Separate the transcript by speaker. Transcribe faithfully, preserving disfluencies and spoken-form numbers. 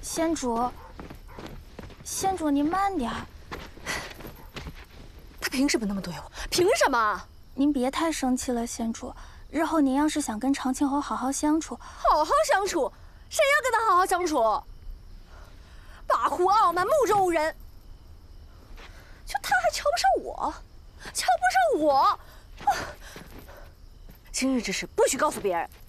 Speaker 1: 仙主，仙主，您慢点儿。
Speaker 2: 他凭什么那么对我？凭什么？
Speaker 1: 您别太生气了，仙主。日后您要是想跟长青侯好好相处，
Speaker 2: 好好相处，谁要跟他好好相处？跋扈傲慢，目中无人。就他还瞧不上我，瞧不上我。今日之事不许告诉别人。